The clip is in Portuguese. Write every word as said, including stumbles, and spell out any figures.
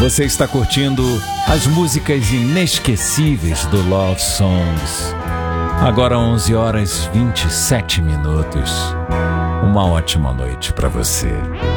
Você está curtindo as músicas inesquecíveis do Love Songs. Agora onze horas e vinte e sete minutos. Uma ótima noite para você.